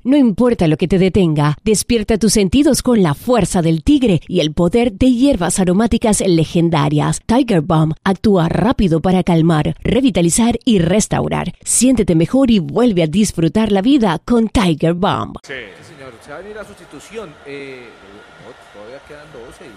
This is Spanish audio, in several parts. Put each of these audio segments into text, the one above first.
No importa lo que te detenga, despierta tus sentidos con la fuerza del tigre y el poder de hierbas aromáticas legendarias. Tiger Balm actúa rápido para calmar, revitalizar y restaurar. Siéntete mejor y vuelve a disfrutar la vida con Tiger Balm. Sí, señor. Se va a venir la sustitución. Todavía quedan 12 y...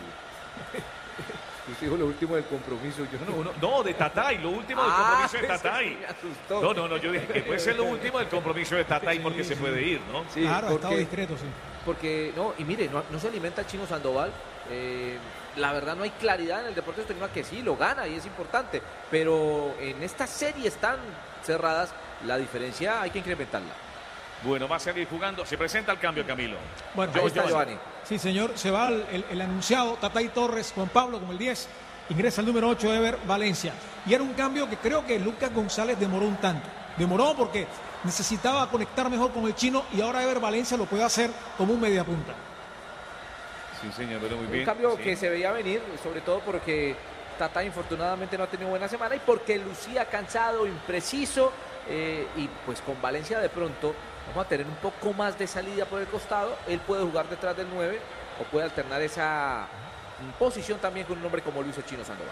Usted dijo lo último del compromiso. No, de Tatay, lo último del compromiso de Tatay. No, yo dije que puede ser lo último del compromiso de Tatay porque se puede ir, ¿no? Sí, claro, ha estado discreto, sí. Porque, y mire, no se alimenta el Chino Sandoval. La verdad no hay claridad en el Deportes Tolima, que sí, lo gana y es importante. Pero en estas series tan cerradas, la diferencia hay que incrementarla. Bueno, va a seguir jugando. Se presenta el cambio, Camilo. Bueno, ahí está Giovanni. Sí, señor. Se va el anunciado Tatay Torres, Juan Pablo como el 10. Ingresa el número 8, Ever Valencia. Y era un cambio que creo que Lucas González demoró un tanto. Demoró porque necesitaba conectar mejor con el chino y ahora Ever Valencia lo puede hacer como un mediapunta. Sí, señor, pero muy bien. Un cambio que se veía venir, sobre todo porque Tatay infortunadamente no ha tenido buena semana y porque lucía cansado, impreciso. Y pues con Valencia de pronto vamos a tener un poco más de salida por el costado. Él puede jugar detrás del 9 o puede alternar esa posición también con un hombre como Luis Chino Sandoval.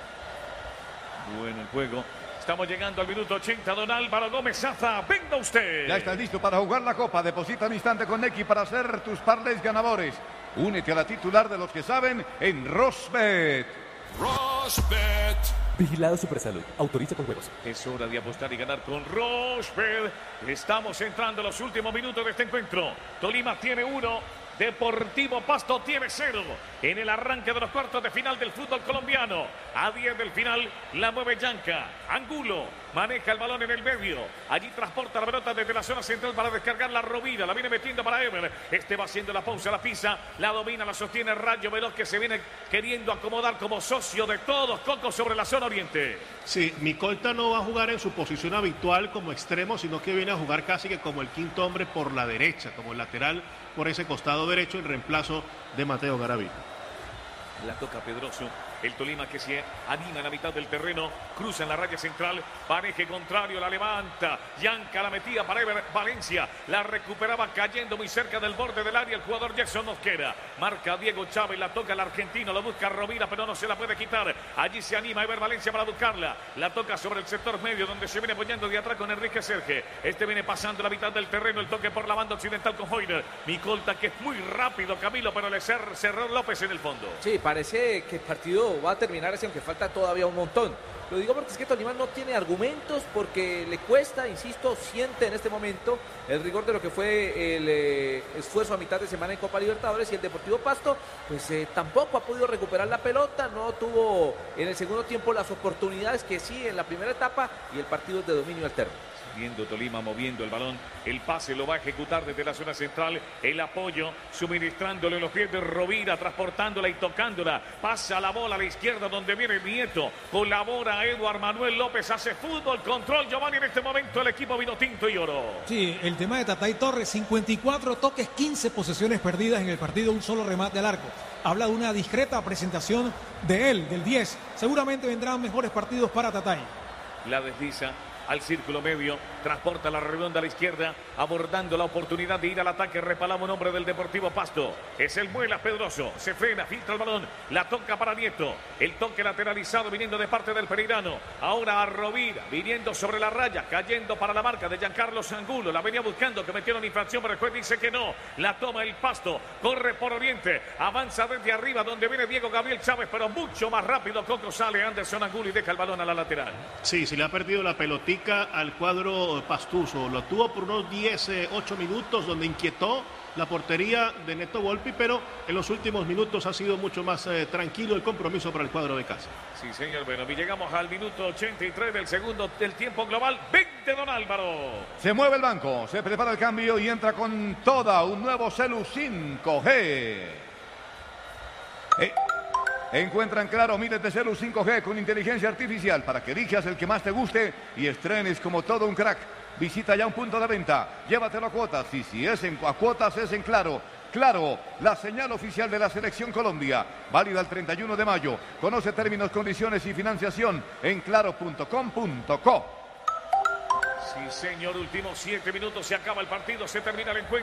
Bueno, el juego. Estamos llegando al minuto 80, don Álvaro Gómez Zaza. Venga usted. Ya está listo para jugar la Copa. Deposita un instante con Nequi para hacer tus parlays ganadores. Únete a la titular de los que saben en Rosbet. Rosbet. Vigilado Supersalud. Autoriza con juegos. Es hora de apostar y ganar con Rosbet. Estamos entrando a los últimos minutos de este encuentro. Tolima tiene 1. Deportivo Pasto tiene 0 en el arranque de los cuartos de final del fútbol colombiano. A 10 del final la mueve Yanca. Angulo maneja el balón en el medio. Allí transporta la pelota desde la zona central para descargar la Rovira. La viene metiendo para Ever. Este va haciendo la pausa, la pisa, la domina, la sostiene Rayo Veloz, que se viene queriendo acomodar como socio de todos. Coco sobre la zona oriente. Sí, Micolta no va a jugar en su posición habitual como extremo, sino que viene a jugar casi que como el quinto hombre por la derecha, como el lateral por ese costado derecho en reemplazo de Mateo Garavito. La toca Pedroso. El Tolima que se anima en la mitad del terreno. Cruza en la raya central. Pareje contrario, la levanta. Yanca la metía para Ever Valencia. La recuperaba cayendo muy cerca del borde del área el jugador Jackson Mosquera. Marca Diego Chávez. La toca el argentino. Lo busca Rovira, pero no se la puede quitar. Allí se anima Ever Valencia para buscarla. La toca sobre el sector medio, donde se viene apoyando de atrás con Enrique Serge. Este viene pasando la mitad del terreno. El toque por la banda occidental con Hoyner. Micolta, que es muy rápido, Camilo, pero le cerró López en el fondo. Sí, parece que el partido va a terminar así, aunque falta todavía un montón. Lo digo porque es que Tolima no tiene argumentos, porque le cuesta, insisto, siente en este momento el rigor de lo que fue el esfuerzo a mitad de semana en Copa Libertadores, y el Deportivo Pasto pues tampoco ha podido recuperar la pelota, no tuvo en el segundo tiempo las oportunidades que sí en la primera etapa, y el partido es de dominio alterno. Viendo Tolima moviendo el balón, el pase lo va a ejecutar desde la zona central, el apoyo suministrándole los pies de Rovira, transportándola y tocándola, pasa la bola a la izquierda donde viene Nieto, colabora Eduard Manuel López, hace fútbol, control Giovanni en este momento el equipo vinotinto y oro. Sí, el tema de Tatay Torres, 54 toques, 15 posesiones perdidas en el partido, un solo remate al arco. Habla de una discreta presentación de él, del 10. Seguramente vendrán mejores partidos para Tatay. La desliza al círculo medio, transporta la redonda a la izquierda, abordando la oportunidad de ir al ataque. Repalaba un hombre del Deportivo Pasto, es el Muela Pedroso, se frena, filtra el balón, la toca para Nieto, el toque lateralizado viniendo de parte del pereirano, ahora a Rovira, viniendo sobre la raya, cayendo para la marca de Giancarlo Angulo, la venía buscando, que metieron infracción, pero después dice que no, la toma el Pasto, corre por Oriente, avanza desde arriba donde viene Diego Gabriel Chávez, pero mucho más rápido Coco, sale Anderson Angulo y deja el balón a la lateral. Sí, se le ha perdido la pelotita al cuadro pastuso, lo tuvo por unos 8 minutos donde inquietó la portería de Neto Volpi, pero en los últimos minutos ha sido mucho más tranquilo el compromiso para el cuadro de casa. Sí, señor, bueno, y llegamos al minuto 83 del segundo del tiempo global. 20, don Álvaro. Se mueve el banco, se prepara el cambio y entra con toda un nuevo Celu 5G. Encuentran Claro miles de Celu 5G con inteligencia artificial para que elijas el que más te guste y estrenes como todo un crack. Visita ya un punto de venta, llévatelo a cuotas, y si es a cuotas es en Claro. Claro, la señal oficial de la Selección Colombia, válida el 31 de mayo. Conoce términos, condiciones y financiación en claro.com.co. Sí, señor, últimos 7 minutos, se acaba el partido, se termina el encuentro.